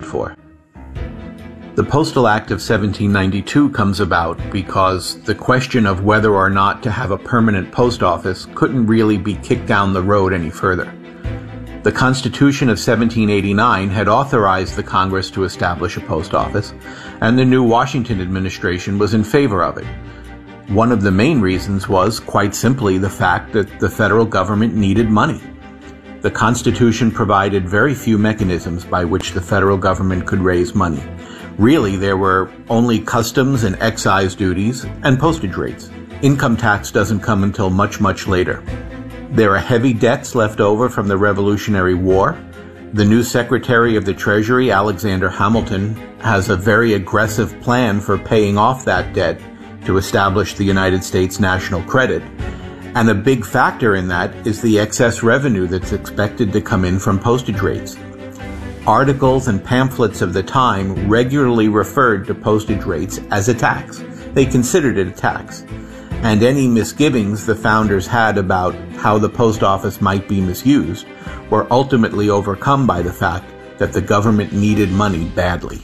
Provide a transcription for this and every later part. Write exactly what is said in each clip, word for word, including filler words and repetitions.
for. The Postal Act of seventeen ninety-two comes about because the question of whether or not to have a permanent post office couldn't really be kicked down the road any further. The Constitution of seventeen eighty-nine had authorized the Congress to establish a post office, and the new Washington administration was in favor of it. One of the main reasons was, quite simply, the fact that the federal government needed money. The Constitution provided very few mechanisms by which the federal government could raise money. Really, there were only customs and excise duties and postage rates. Income tax doesn't come until much, much later. There are heavy debts left over from the Revolutionary War. The new Secretary of the Treasury, Alexander Hamilton, has a very aggressive plan for paying off that debt to establish the United States national credit. And a big factor in that is the excess revenue that's expected to come in from postage rates. Articles and pamphlets of the time regularly referred to postage rates as a tax. They considered it a tax. And any misgivings the founders had about how the post office might be misused were ultimately overcome by the fact that the government needed money badly.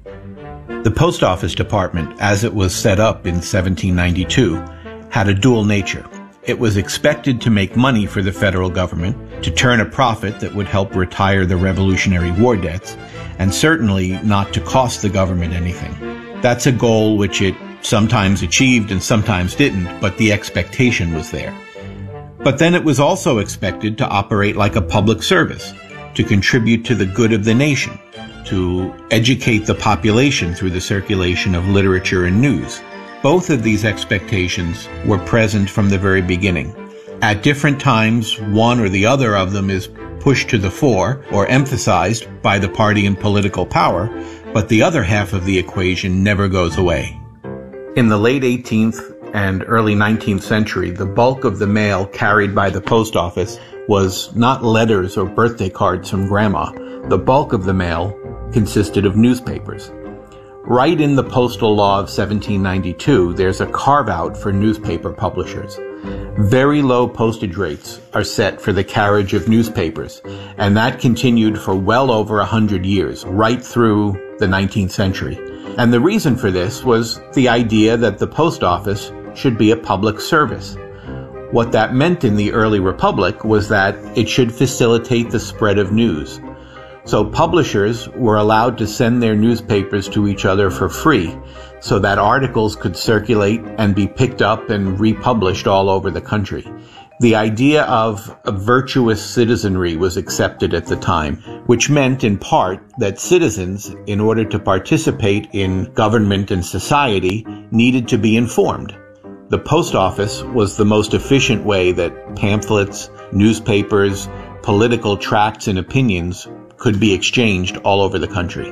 The Post Office Department, as it was set up in seventeen ninety-two, had a dual nature. It was expected to make money for the federal government, to turn a profit that would help retire the Revolutionary War debts, and certainly not to cost the government anything. That's a goal which it sometimes achieved and sometimes didn't, but the expectation was there. But then it was also expected to operate like a public service, to contribute to the good of the nation, to educate the population through the circulation of literature and news. Both of these expectations were present from the very beginning. At different times, one or the other of them is pushed to the fore or emphasized by the party in political power, but the other half of the equation never goes away. In the late eighteenth and early nineteenth century, the bulk of the mail carried by the post office was not letters or birthday cards from grandma. The bulk of the mail consisted of newspapers. Right in the postal law of seventeen ninety-two, there's a carve-out for newspaper publishers. Very low postage rates are set for the carriage of newspapers, and that continued for well over a hundred years, right through the nineteenth century. And the reason for this was the idea that the post office should be a public service. What that meant in the early republic was that it should facilitate the spread of news. So publishers were allowed to send their newspapers to each other for free so that articles could circulate and be picked up and republished all over the country. The idea of a virtuous citizenry was accepted at the time, which meant in part that citizens, in order to participate in government and society, needed to be informed. The post office was the most efficient way that pamphlets, newspapers, political tracts, and opinions could be exchanged all over the country.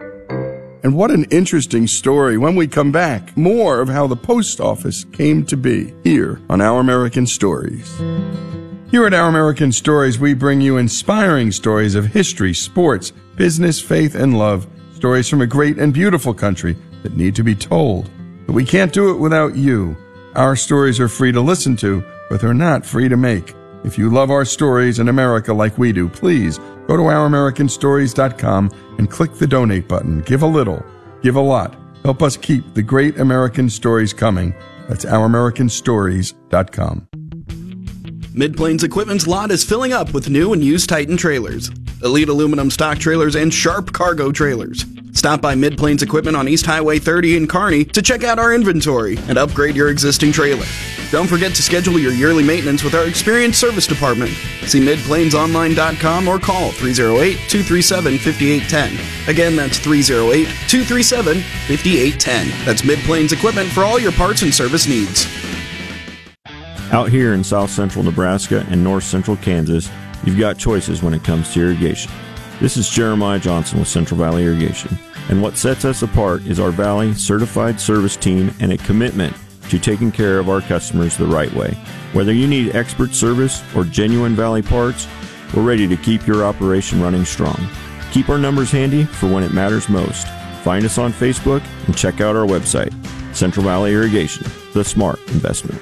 And what an interesting story. When we come back, more of how the post office came to be here on Our American Stories. Here at Our American Stories, we bring you inspiring stories of history, sports, business, faith, and love. Stories from a great and beautiful country that need to be told. But we can't do it without you. Our stories are free to listen to, but they're not free to make. If you love our stories in America like we do, please go to our american stories dot com and click the donate button. Give a little, give a lot. Help us keep the great American stories coming. That's our american stories dot com. Mid-Plains Equipment's lot is filling up with new and used Titan trailers, Elite aluminum stock trailers, and Sharp cargo trailers. Stop by Mid-Plains Equipment on East Highway thirty in Kearney to check out our inventory and upgrade your existing trailer. Don't forget to schedule your yearly maintenance with our experienced service department. See mid plains online dot com or call three oh eight, two three seven, five eight one zero. Again, that's three oh eight, two three seven, five eight one zero. That's Mid-Plains Equipment for all your parts and service needs. Out here in south central Nebraska and north central Kansas, you've got choices when it comes to irrigation. This is Jeremiah Johnson with Central Valley Irrigation, and what sets us apart is our Valley certified service team and a commitment to taking care of our customers the right way. Whether you need expert service or genuine Valley parts, we're ready to keep your operation running strong. Keep our numbers handy for when it matters most. Find us on Facebook and check out our website, Central Valley Irrigation, the smart investment.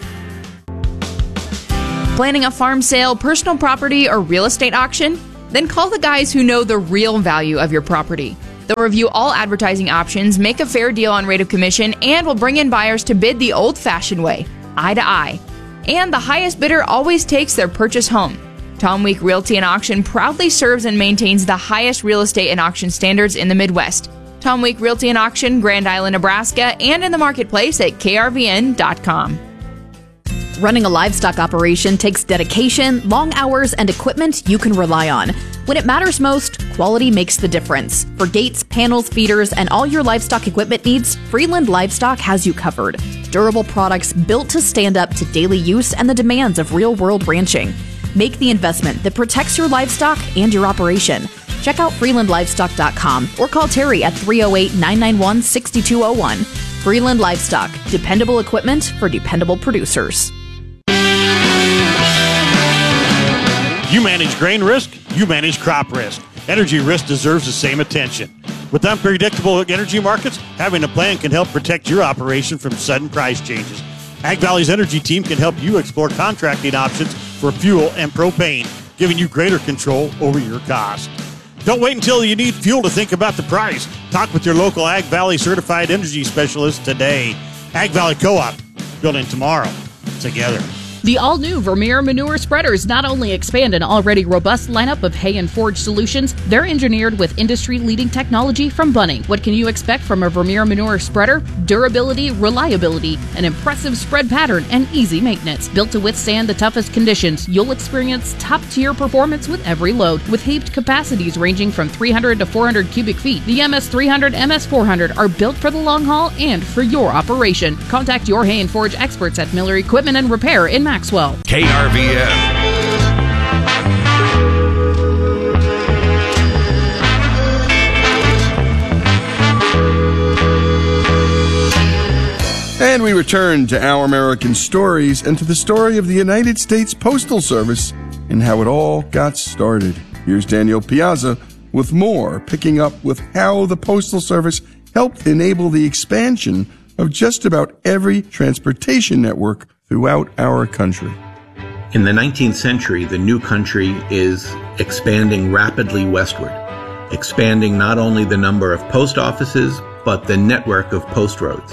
Planning a farm sale, personal property, or real estate auction? Then call the guys who know the real value of your property. They'll review all advertising options, make a fair deal on rate of commission, and will bring in buyers to bid the old-fashioned way, eye to eye. And the highest bidder always takes their purchase home. Tom Week Realty and Auction proudly serves and maintains the highest real estate and auction standards in the Midwest. Tom Week Realty and Auction, Grand Island, Nebraska, and in the marketplace at K R V N dot com. Running a livestock operation takes dedication, long hours, and equipment you can rely on. When it matters most, quality makes the difference. For gates, panels, feeders, and all your livestock equipment needs, Freeland Livestock has you covered. Durable products built to stand up to daily use and the demands of real-world ranching. Make the investment that protects your livestock and your operation. Check out Freeland Livestock dot com or call Terry at three oh eight, nine nine one, six two oh one. Freeland Livestock, dependable equipment for dependable producers. You manage grain risk, you manage crop risk. Energy risk deserves the same attention. With unpredictable energy markets, having a plan can help protect your operation from sudden price changes. Ag Valley's energy team can help you explore contracting options for fuel and propane, giving you greater control over your cost. Don't wait until you need fuel to think about the price. Talk with your local Ag Valley certified energy specialist today. Ag Valley Co-op, building tomorrow together. The all-new Vermeer manure spreaders not only expand an already robust lineup of hay and forage solutions, they're engineered with industry-leading technology from Bunning. What can you expect from a Vermeer manure spreader? Durability, reliability, an impressive spread pattern, and easy maintenance. Built to withstand the toughest conditions, you'll experience top-tier performance with every load. With heaped capacities ranging from three hundred to four hundred cubic feet, the M S three hundred, M S four hundred are built for the long haul and for your operation. Contact your hay and forage experts at Miller Equipment and Repair in Maxwell. K R V N. And we return to Our American Stories and to the story of the United States Postal Service and how it all got started. Here's Daniel Piazza with more, picking up with how the Postal Service helped enable the expansion of just about every transportation network throughout our country. In the nineteenth century, the new country is expanding rapidly westward, expanding not only the number of post offices, but the network of post roads.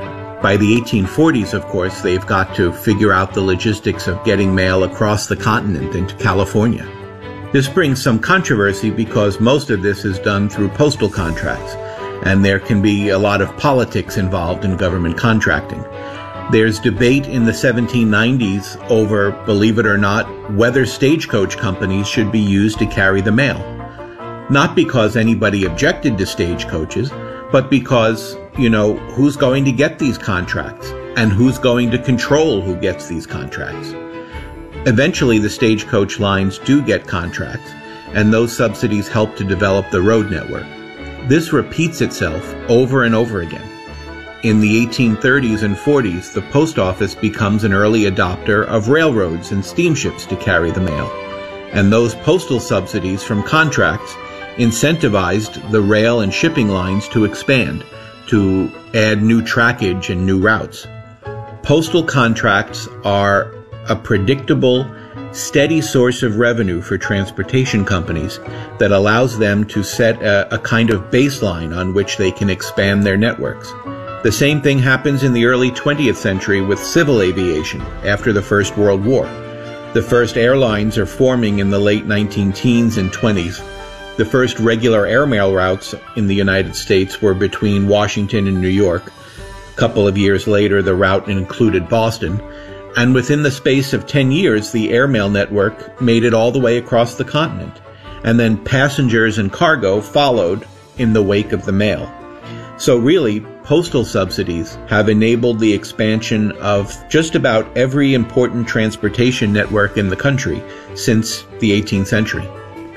By the eighteen forties, of course, they've got to figure out the logistics of getting mail across the continent into California. This brings some controversy because most of this is done through postal contracts, and there can be a lot of politics involved in government contracting. There's debate in the seventeen nineties over, believe it or not, whether stagecoach companies should be used to carry the mail. Not because anybody objected to stagecoaches, but because, you know, who's going to get these contracts and who's going to control who gets these contracts. Eventually, the stagecoach lines do get contracts, and those subsidies help to develop the road network. This repeats itself over and over again. In the eighteen thirties and forties, the post office becomes an early adopter of railroads and steamships to carry the mail, and those postal subsidies from contracts incentivized the rail and shipping lines to expand, to add new trackage and new routes. Postal contracts are a predictable, steady source of revenue for transportation companies that allows them to set a, a kind of baseline on which they can expand their networks. The same thing happens in the early twentieth century with civil aviation after the First World War. The first airlines are forming in the late nineteen teens and twenties. The first regular airmail routes in the United States were between Washington and New York. A couple of years later, the route included Boston. And within the space of ten years, the airmail network made it all the way across the continent. And then passengers and cargo followed in the wake of the mail. So really, postal subsidies have enabled the expansion of just about every important transportation network in the country since the eighteenth century.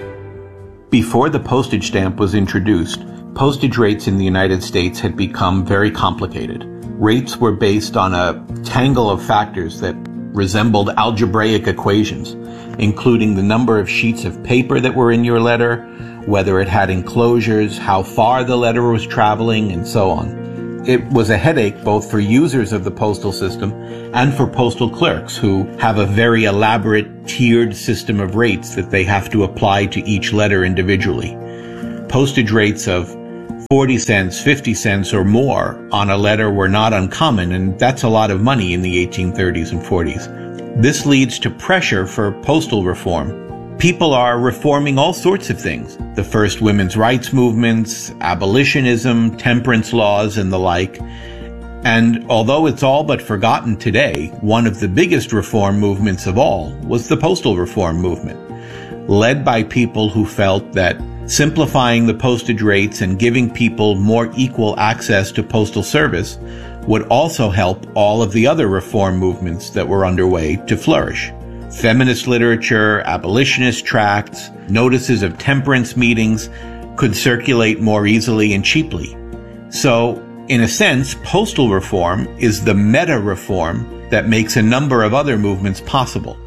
Before the postage stamp was introduced, postage rates in the United States had become very complicated. Rates were based on a tangle of factors that resembled algebraic equations, including the number of sheets of paper that were in your letter, whether it had enclosures, how far the letter was traveling, and so on. It was a headache both for users of the postal system and for postal clerks, who have a very elaborate tiered system of rates that they have to apply to each letter individually. Postage rates of forty cents, fifty cents or more on a letter were not uncommon, and that's a lot of money in the eighteen thirties and forties. This leads to pressure for postal reform. People are reforming all sorts of things. The first women's rights movements, abolitionism, temperance laws, and the like. And although it's all but forgotten today, one of the biggest reform movements of all was the postal reform movement, led by people who felt that simplifying the postage rates and giving people more equal access to postal service would also help all of the other reform movements that were underway to flourish. Feminist literature, abolitionist tracts, notices of temperance meetings could circulate more easily and cheaply. So, in a sense, postal reform is the meta-reform that makes a number of other movements possible.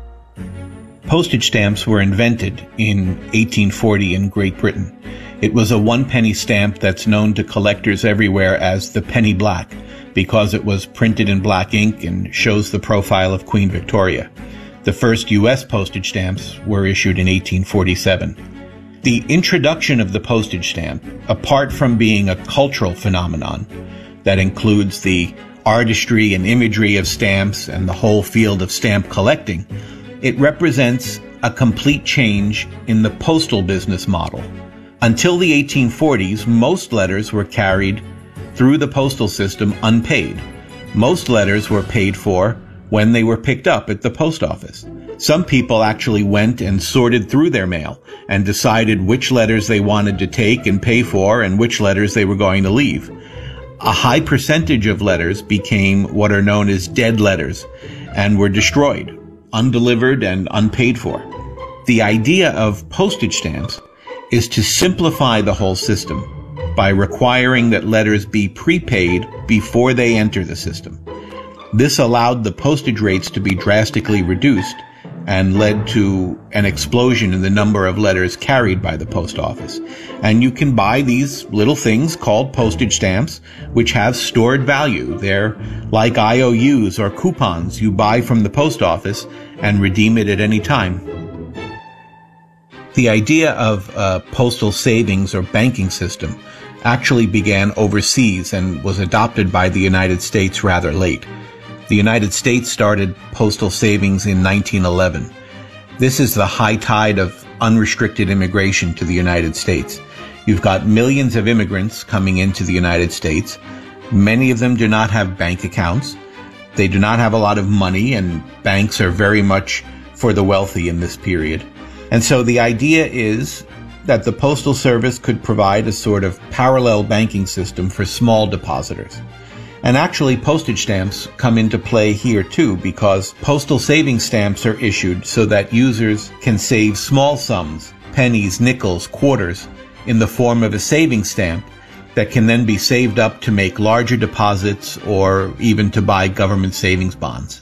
Postage stamps were invented in eighteen forty in Great Britain. It was a one-penny stamp that's known to collectors everywhere as the penny black, because it was printed in black ink and shows the profile of Queen Victoria. The first U S postage stamps were issued in eighteen forty-seven. The introduction of the postage stamp, apart from being a cultural phenomenon that includes the artistry and imagery of stamps and the whole field of stamp collecting, it represents a complete change in the postal business model. Until the eighteen forties, most letters were carried through the postal system unpaid. Most letters were paid for when they were picked up at the post office. Some people actually went and sorted through their mail and decided which letters they wanted to take and pay for and which letters they were going to leave. A high percentage of letters became what are known as dead letters and were destroyed, undelivered and unpaid for. The idea of postage stamps is to simplify the whole system by requiring that letters be prepaid before they enter the system. This allowed the postage rates to be drastically reduced and led to an explosion in the number of letters carried by the post office. And you can buy these little things called postage stamps, which have stored value. They're like I O Us or coupons you buy from the post office and redeem it at any time. The idea of a postal savings or banking system actually began overseas and was adopted by the United States rather late. The United States started postal savings in nineteen eleven. This is the high tide of unrestricted immigration to the United States. You've got millions of immigrants coming into the United States. Many of them do not have bank accounts. They do not have a lot of money, and banks are very much for the wealthy in this period. And so the idea is that the Postal Service could provide a sort of parallel banking system for small depositors. And actually, postage stamps come into play here too, because postal savings stamps are issued so that users can save small sums, pennies, nickels, quarters, in the form of a savings stamp that can then be saved up to make larger deposits or even to buy government savings bonds.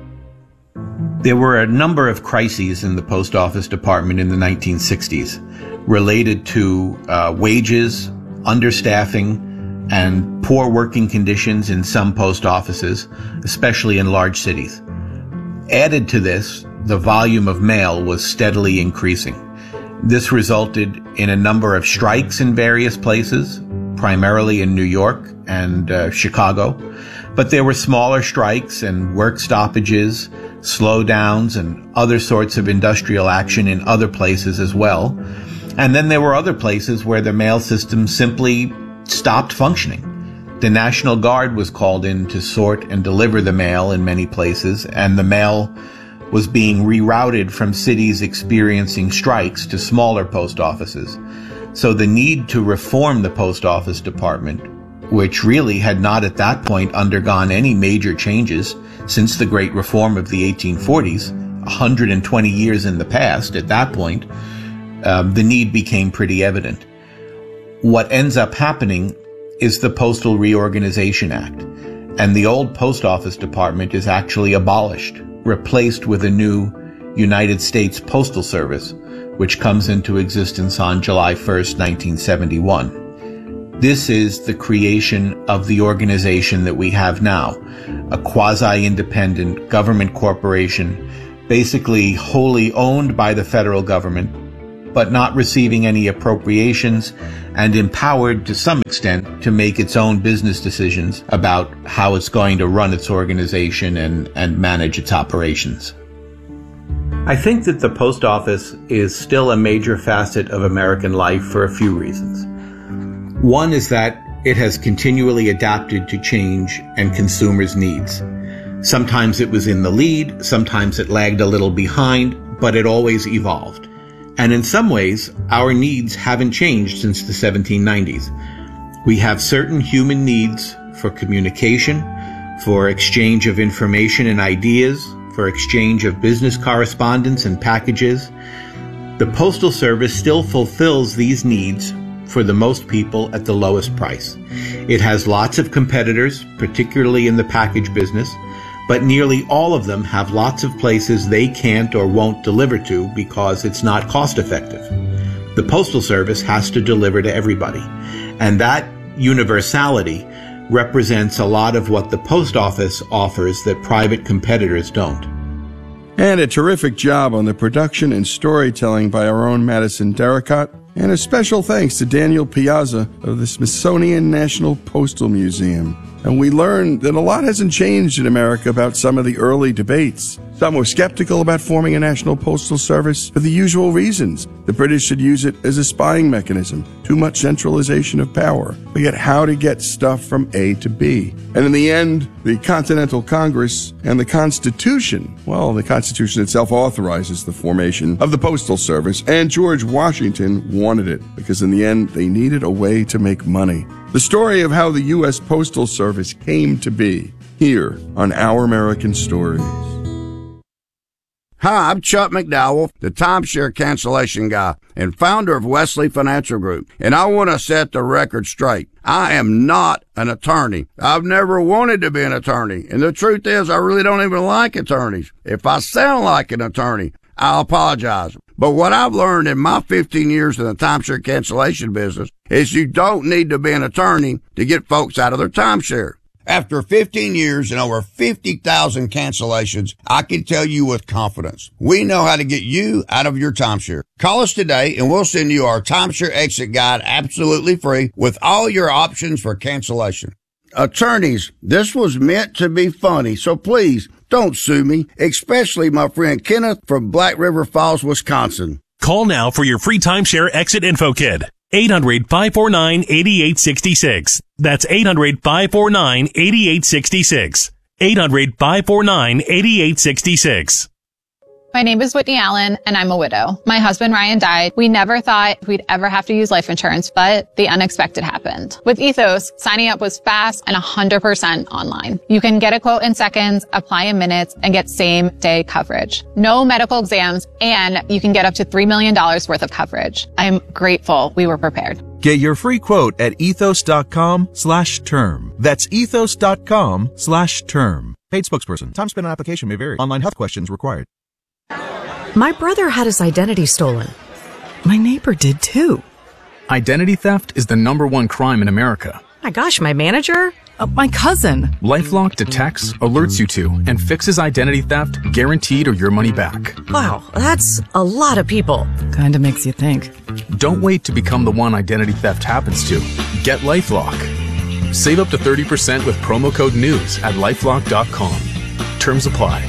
There were a number of crises in the post office department in the nineteen sixties related to uh, wages, understaffing, and poor working conditions in some post offices, especially in large cities. Added to this, the volume of mail was steadily increasing. This resulted in a number of strikes in various places, primarily in New York and uh, Chicago. But there were smaller strikes and work stoppages, slowdowns, and other sorts of industrial action in other places as well. And then there were other places where the mail system simply stopped functioning. The National Guard was called in to sort and deliver the mail in many places, and the mail was being rerouted from cities experiencing strikes to smaller post offices. So the need to reform the post office department, which really had not at that point undergone any major changes since the Great Reform of the eighteen forties, one hundred twenty years in the past at that point, um, the need became pretty evident. What ends up happening is the Postal Reorganization Act, and the old post office department is actually abolished, replaced with a new United States Postal Service, which comes into existence on July first, nineteen seventy-one. This is the creation of the organization that we have now, a quasi-independent government corporation, basically wholly owned by the federal government, but not receiving any appropriations, and empowered to some extent to make its own business decisions about how it's going to run its organization and, and manage its operations. I think that the post office is still a major facet of American life for a few reasons. One is that it has continually adapted to change and consumers' needs. Sometimes it was in the lead, sometimes it lagged a little behind, but it always evolved. And in some ways, our needs haven't changed since the seventeen nineties. We have certain human needs for communication, for exchange of information and ideas, for exchange of business correspondence and packages. The Postal Service still fulfills these needs for the most people at the lowest price. It has lots of competitors, particularly in the package business, but nearly all of them have lots of places they can't or won't deliver to because it's not cost effective. The Postal Service has to deliver to everybody, and that universality represents a lot of what the post office offers that private competitors don't. And a terrific job on the production and storytelling by our own Madison Derricott. And a special thanks to Daniel Piazza of the Smithsonian National Postal Museum. And we learned that a lot hasn't changed in America about some of the early debates. Some were skeptical about forming a national postal service for the usual reasons. The British should use it as a spying mechanism, too much centralization of power, forget how to get stuff from A to B. And in the end, the Continental Congress and the Constitution, well, the Constitution itself authorizes the formation of the Postal Service, and George Washington wanted it, because in the end, they needed a way to make money. The story of how the U S Postal Service came to be, here on Our American Stories. Hi, I'm Chuck McDowell, the timeshare cancellation guy and founder of Wesley Financial Group, and I want to set the record straight. I am not an attorney. I've never wanted to be an attorney, and the truth is I really don't even like attorneys. If I sound like an attorney, I apologize. But what I've learned in my fifteen years in the timeshare cancellation business is you don't need to be an attorney to get folks out of their timeshare. After fifteen years and over fifty thousand cancellations, I can tell you with confidence, we know how to get you out of your timeshare. Call us today and we'll send you our timeshare exit guide absolutely free with all your options for cancellation. Attorneys, this was meant to be funny, so please don't sue me, especially my friend Kenneth from Black River Falls, Wisconsin. Call now for your free timeshare exit info kit. eight hundred, five four nine, eight eight six six. That's eight hundred, five four nine, eight eight six six. eight hundred, five four nine, eight eight six six. My name is Whitney Allen, and I'm a widow. My husband, Ryan, died. We never thought we'd ever have to use life insurance, but the unexpected happened. With Ethos, signing up was fast and one hundred percent online. You can get a quote in seconds, apply in minutes, and get same-day coverage. No medical exams, and you can get up to three million dollars worth of coverage. I'm grateful we were prepared. Get your free quote at ethos.com slash term. That's ethos.com slash term. Paid spokesperson. Time spent on application may vary. Online health questions required. My brother had his identity stolen. My neighbor did too. Identity theft is the number one crime in America. My gosh, my manager? Uh, my cousin. LifeLock detects, alerts you to, and fixes identity theft guaranteed or your money back. Wow, that's a lot of people. Kinda makes you think. Don't wait to become the one identity theft happens to. Get LifeLock. Save up to thirty percent with promo code NEWS at lifelock dot com. Terms apply.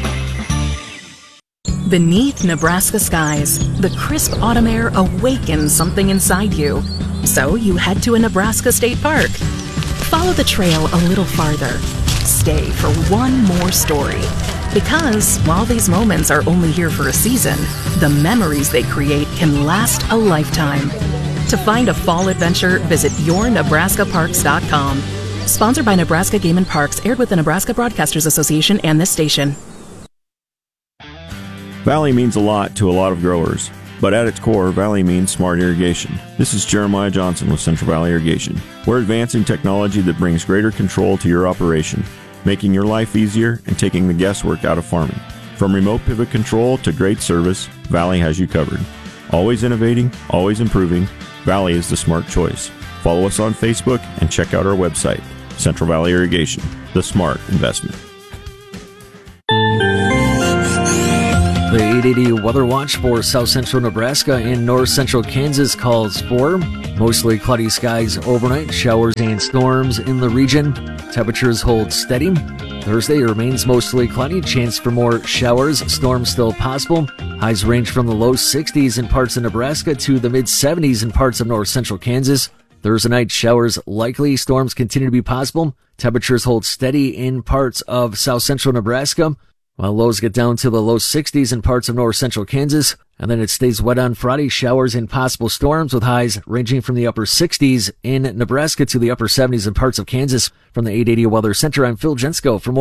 Beneath Nebraska skies, the crisp autumn air awakens something inside you. So you head to a Nebraska state park. Follow the trail a little farther. Stay for one more story. Because while these moments are only here for a season, the memories they create can last a lifetime. To find a fall adventure, visit your nebraska parks dot com. Sponsored by Nebraska Game and Parks, aired with the Nebraska Broadcasters Association and this station. Valley means a lot to a lot of growers, but at its core, Valley means smart irrigation. This is Jeremiah Johnson with Central Valley Irrigation. We're advancing technology that brings greater control to your operation, making your life easier and taking the guesswork out of farming. From remote pivot control to great service, Valley has you covered. Always innovating, always improving, Valley is the smart choice. Follow us on Facebook and check out our website, Central Valley Irrigation, the smart investment. The eight eighty Weather Watch for south central Nebraska and north central Kansas calls for mostly cloudy skies overnight, showers and storms in the region. Temperatures hold steady. Thursday remains mostly cloudy, chance for more showers, storms still possible. Highs range from the low sixties in parts of Nebraska to the mid seventies in parts of north central Kansas. Thursday night, showers likely, storms continue to be possible. Temperatures hold steady in parts of south central Nebraska, while lows get down to the low sixties in parts of north central Kansas. And then it stays wet on Friday, showers and possible storms with highs ranging from the upper sixties in Nebraska to the upper seventies in parts of Kansas. From the eight eighty Weather Center, I'm Phil Jensko. For more